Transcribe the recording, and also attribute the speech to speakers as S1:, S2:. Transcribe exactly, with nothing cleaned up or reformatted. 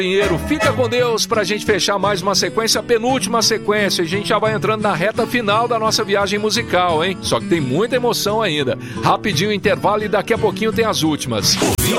S1: Dinheiro, fica com Deus pra gente fechar mais uma sequência, a penúltima sequência. A gente já vai entrando na reta final da nossa viagem musical, hein? Só que tem muita emoção ainda. Rapidinho intervalo e daqui a pouquinho tem as últimas.